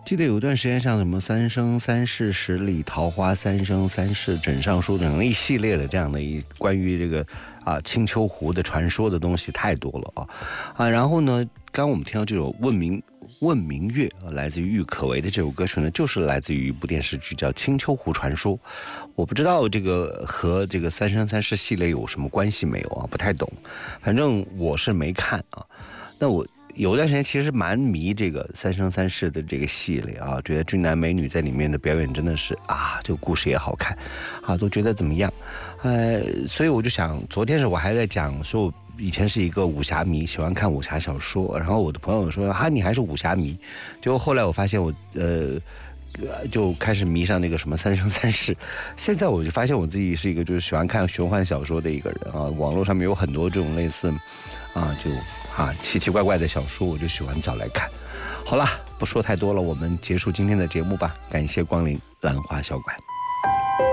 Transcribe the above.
记得有段时间像什么三生三世十里桃花，三生三世枕上书等一系列的这样的关于这个青丘湖的传说的东西太多了然后呢，刚刚我们听到这首问明月来自于郁可唯的这首歌曲呢，就是来自于一部电视剧叫《青丘湖传说》。我不知道这个和这个三生三世系列有什么关系没有不太懂。反正我是没看那我有段时间其实蛮迷这个三生三世的这个系列觉得俊男美女在里面的表演真的是这个故事也好看都觉得怎么样。所以我就想，昨天我还在讲说我以前是一个武侠迷，喜欢看武侠小说，然后我的朋友说你还是武侠迷，结果后来我发现我就开始迷上那个什么三生三世。现在我就发现我自己是一个就是喜欢看玄幻小说的一个人网络上面有很多这种类似就奇奇怪怪的小说，我就喜欢找来看。好了，不说太多了，我们结束今天的节目吧。感谢光临兰花小馆。